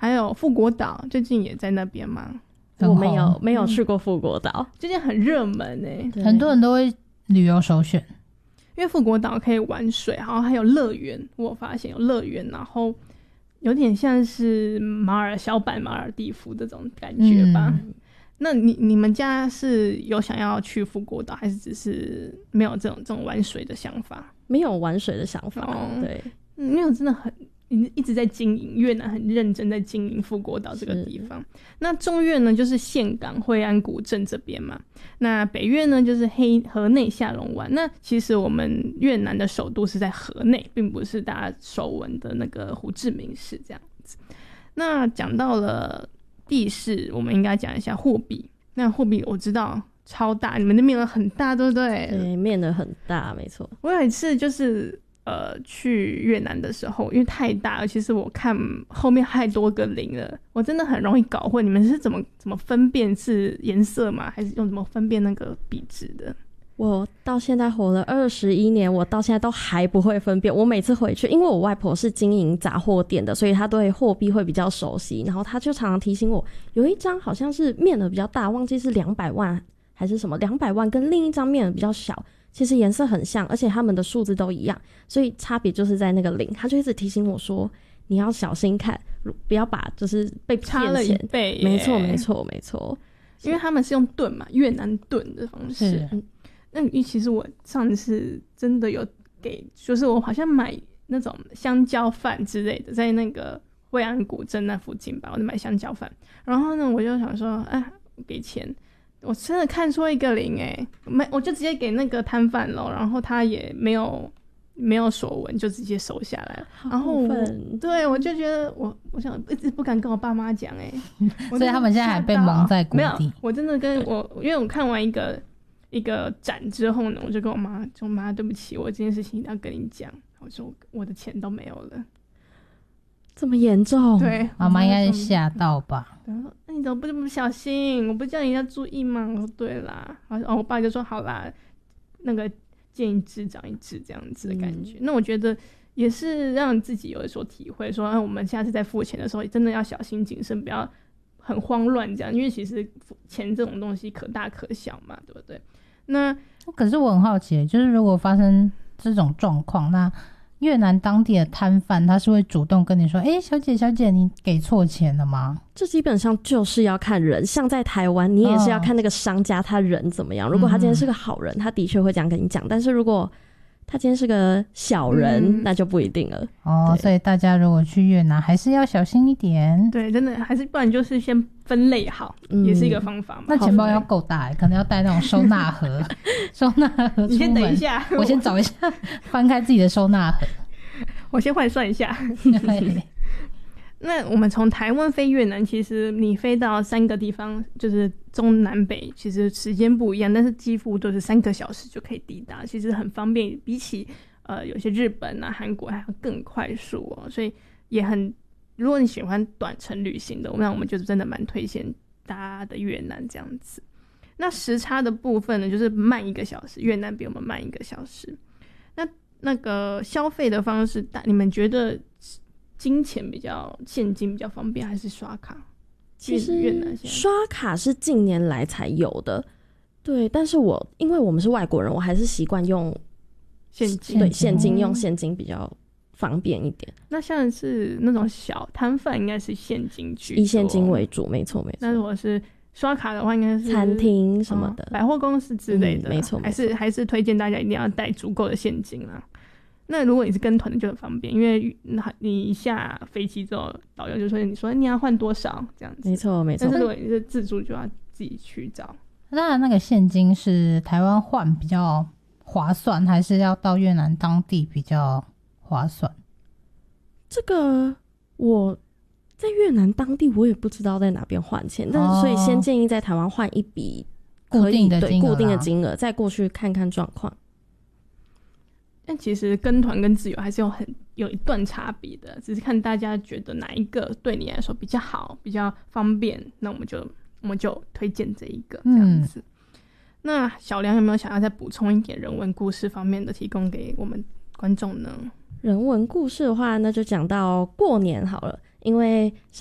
还有富国岛最近也在那边吗？ 我没有去过富国岛， 最近很热门很多人都会旅游首选， 因为富国岛可以玩水，然后还有乐园，我发现有乐园，然后有点像是小版马尔地夫这种感觉吧。那你们家是有想要去富国岛，还是只是没有这种玩水的想法？ 没有玩水的想法，对， 因为我真的一直在经营，越南很认真在经营富国岛这个地方。那中越呢，就是岘港、惠安古镇这边嘛。那北越呢，就是河内下龙湾。那其实我们越南的首都是在河内，并不是大家熟闻的那个胡志明市这样子。那讲到了地势，我们应该讲一下货币。那货币我知道超大，你们的面额很大，对不对？ 对，面额很大，没错。 我有一次就是去越南的时候，因为太大了，其实我看后面太多个零了，我真的很容易搞混。你们是怎么分辨是颜色吗？还是用怎么分辨那个笔值的？ 我到现在活了21年，我到现在都还不会分辨。我每次回去，因为我外婆是经营杂货店的，所以她对货币会比较熟悉，然后她就常常提醒我，有一张好像是面额比较大，忘记是200万还是什么，200万跟另一张面额比较小，其实颜色很像，而且他们的数字都一样，所以差别就是在那个零。他就一直提醒我说，你要小心看，不要把就是被骗钱。 差了一倍耶， 没错没错没错， 因为他们是用盾嘛，越南盾的方式。那其实我上次真的有就是我好像买那种香蕉饭之类的，在那个惠安古镇那附近吧，我就买香蕉饭。然后呢，我就想说，给钱。我真的看出一个零我就直接给那个摊贩了，然后他也没有锁纹，就直接收下来了。然后对我就觉得我想一直不敢跟我爸妈讲所以他们现在还被蒙在鼓底。 没有，我真的因为我看完一个展之后呢，我就跟我妈说，妈，对不起，我这件事情一定要跟你讲。我说我的钱都没有了。 这么严重？ 对， 妈妈应该是吓到吧。 然后那你怎么不这么小心？我不叫你要注意吗？我说对啦。然后我爸就说好啦，那个见一只长一只这样子的感觉。那我觉得也是让自己有所体会，说我们下次在付钱的时候真的要小心谨慎，不要很慌乱这样，因为其实钱这种东西可大可小嘛，对不对？那可是我很好奇，就是如果发生这种状况，那越南当地的摊贩他是会主动跟你说，小姐你给错钱了吗？ 这基本上就是要看人，像在台湾你也是要看那个商家他人怎么样，如果他今天是个好人，他的确会这样跟你讲，但是如果他今天是个小人，那就不一定了。 所以大家如果去越南还是要小心一点。 对，真的还是不然就是先分类好，也是一个方法嘛。 那钱包要够大，可能要带那种收纳盒。收纳盒， 你先等一下， 我先找一下，翻开自己的收纳盒。 我先换算一下。那我们从台湾飞越南，其实你飞到3个地方，就是中南北，其实时间不一样，但是几乎都是3个小时就可以抵达，其实很方便，比起有些日本啊、韩国还要更快速所以也很，如果你喜欢短程旅行的，那我们就真的蛮推荐搭的越南这样子。那时差的部分呢，就是慢1个小时，越南比我们慢1个小时。那个消费的方式，你们觉得金钱现金比较方便，还是刷卡？ 其实刷卡是近年来才有的，对。但是因为我们是外国人，我还是习惯用现金， 对，现金用现金比较方便一点。 那像是那种小摊贩，应该是现金居多， 以现金为主，没错没错。 那如果是刷卡的话，应该是餐厅什么的， 百货公司之类的， 没错， 还是推荐大家一定要带足够的现金啦。那如果你是跟团的就很方便，因为你一下飞机之后，导游就说你说你要换多少这样子， 没错没错。 但是如果你是自助，就要自己去找。 当然，那个现金是台湾换比较划算，还是要到越南当地比较划算？ 这个我在越南当地我也不知道在哪边换钱，但是所以先建议在台湾换一笔固定的金额，再过去看看状况。 但其实跟团跟自由还是有一段差别的，只是看大家觉得哪一个对你来说比较好，比较方便，那我们就推荐这一个这样子。那小梁有没有想要再补充一点人文故事方面的提供给我们观众呢？ 人文故事的话，那就讲到过年好了，因为